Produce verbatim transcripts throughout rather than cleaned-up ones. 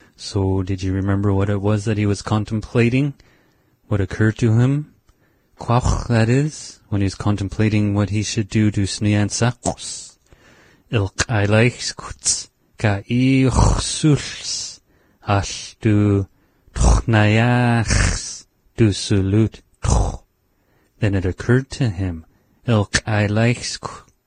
So, did you remember what it was that he was contemplating? What occurred to him? Quach, that is, when he was contemplating what he should do to Snian Sakos. Ilk aileichs kuts, ka ichsuls, ash du tchnayachs, du sulut tch. Then it occurred to him, ilk aileichs,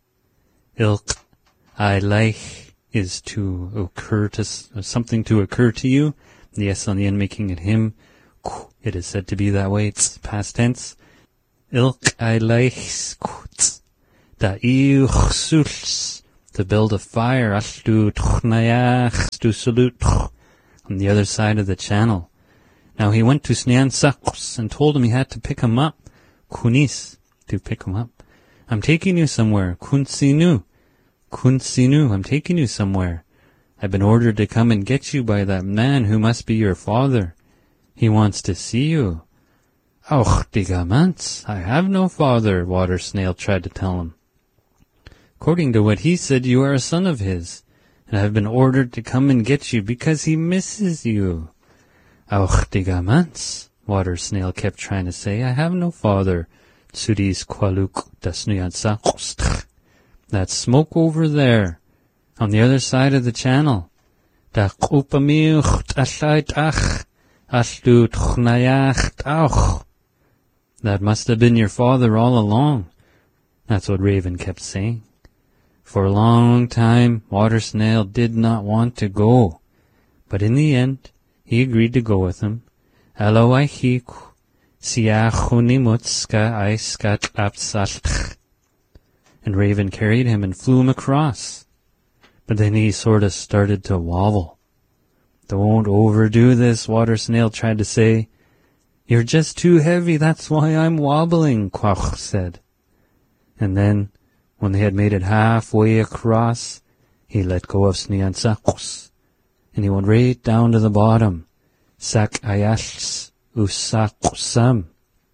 ilk aileich is to occur to, something to occur to you. The S on the end making it him. It is said to be that way. It's past tense. Ilk aileichs kuts, da ichsuls, to build a fire, ashtu tchnayach, to salute, on the other side of the channel. Now he went to Snian Sakos and told him he had to pick him up. Kunis, to pick him up. I'm taking you somewhere. Kunsinu. Kunsinu, I'm taking you somewhere. I've been ordered to come and get you by that man who must be your father. He wants to see you. Och, digamants, I have no father, Water Snail tried to tell him. According to what he said, you are a son of his, and I have been ordered to come and get you because he misses you. Och, digamants, Water Snail kept trying to say, I have no father. Tsuris qualuk dasnuyansakostch. That smoke over there, on the other side of the channel. Da kupamiuch tashaitach, ashtu tchnayach auch. That must have been your father all along. That's what Raven kept saying. For a long time, Water Snail did not want to go, but in the end, he agreed to go with him. Aloaichiku, siachunimutska aiskat apsalch. And Raven carried him and flew him across. But then he sort of started to wobble. Don't overdo this, Water Snail tried to say. You're just too heavy, that's why I'm wobbling, Quach said. And then, when they had made it halfway across, he let go of Snian Sakos, and he went right down to the bottom. Sak ayashs usakosam.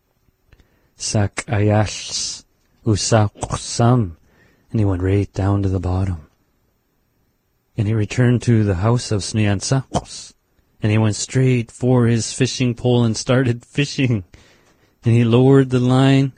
Sak ayashs usakosam. And he went right down to the bottom. And he returned to the house of Snian Sakos, and he went straight for his fishing pole and started fishing. And he lowered the line.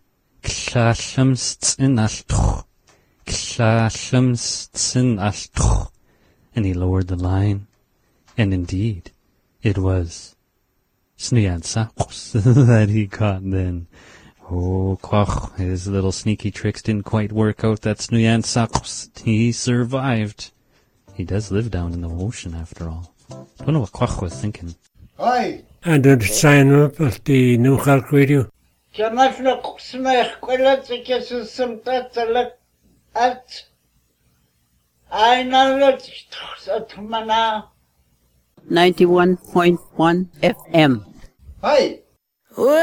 And he lowered the line, and indeed, it was Snian Sakos that he caught then. Oh, Quach, his little sneaky tricks didn't quite work out. That Snian Sakos, he survived. He does live down in the ocean, after all. Don't know what Quach was thinking. Hi. And did sign up at the New Khalk Radio. ninety-one point one F M. Hi.